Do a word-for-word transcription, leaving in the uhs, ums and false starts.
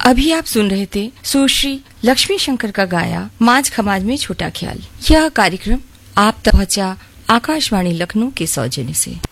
अभी आप सुन रहे थे सुश्री लक्ष्मी शंकर का गाया माज खमाज में छोटा ख्याल। यह कार्यक्रम आप तक पहुंचा आकाशवाणी लखनऊ के सौजन्य से।